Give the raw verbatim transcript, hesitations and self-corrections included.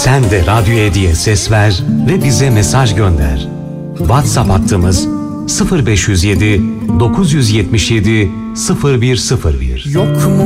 Sen de radyoya diye ses ver ve bize mesaj gönder. WhatsApp hattımız sıfır beş yüz yedi dokuz yüz yetmiş yedi sıfır bir sıfır bir. Yok mu